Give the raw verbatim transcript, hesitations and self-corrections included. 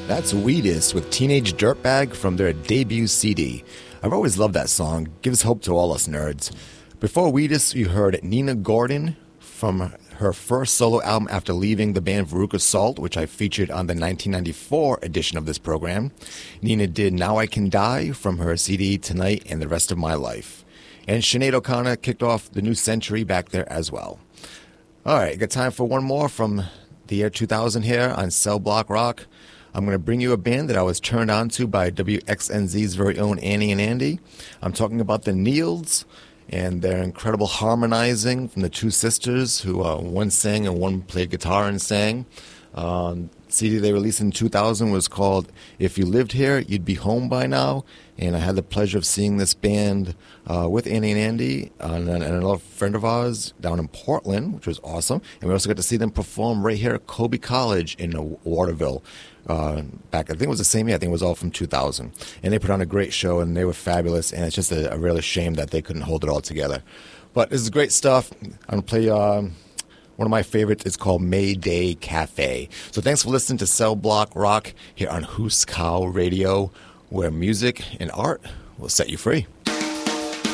That's Wheatus with Teenage Dirtbag from their debut C D. I've always loved that song. Gives hope to all us nerds. Before Wheatus, you heard Nina Gordon from her first solo album after leaving the band Veruca Salt, which I featured on the nineteen ninety-four edition of this program. Nina did Now I Can Die from her C D Tonight and the Rest of My Life. And Sinead O'Connor kicked off the new century back there as well. All right, got time for one more from the year two thousand here on Cell Block Rock. I'm going to bring you a band that I was turned on to by W X N Z's very own Annie and Andy. I'm talking about the Neils and their incredible harmonizing from the two sisters who uh, one sang and one played guitar and sang. Um, C D they released in two thousand was called If You Lived Here, You'd Be Home By Now. And I had the pleasure of seeing this band uh, with Annie and Andy and, and another friend of ours down in Portland, which was awesome. And we also got to see them perform right here at Colby College in uh, Waterville. Uh, back, I think it was the same year. I think it was all from two thousand. And they put on a great show, and they were fabulous. And it's just a, a real shame that they couldn't hold it all together. But this is great stuff. I'm going to play uh, one of my favorites. It's called Mayday Cafe. So thanks for listening to Cell Block Rock here on Hooskow Radio, where music and art will set you free.